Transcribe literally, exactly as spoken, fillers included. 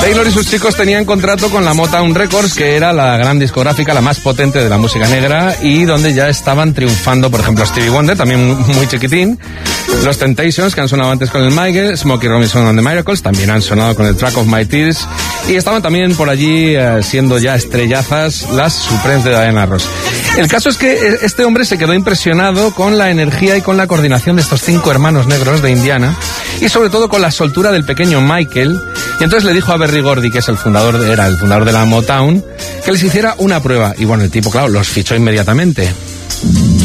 Taylor y sus chicos tenían contrato con la Motown Records, que era la gran discográfica, la más potente de la música negra, y donde ya estaban triunfando, por ejemplo, Stevie Wonder, también muy chiquitín, los Temptations, que han sonado antes con el Michael, Smokey Robinson and the Miracles, también han sonado con el Track of My Tears, y estaban también por allí eh, siendo ya estrellazas las Supremes de Diana Ross. El caso es que este hombre se quedó impresionado con la energía y con la coordinación de estos cinco hermanos negros de Indiana, y sobre todo con la soltura del pequeño Michael, y entonces le dijo a Berry Gordy, que es el fundador, de, era el fundador de la Motown, que les hiciera una prueba, y bueno, el tipo, claro, los fichó inmediatamente.